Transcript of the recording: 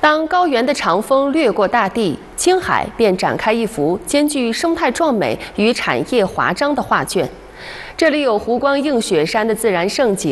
当高原的长风掠过大地，青海便展开一幅兼具生态壮美与产业华章的画卷。这里有湖光映雪山的自然胜景，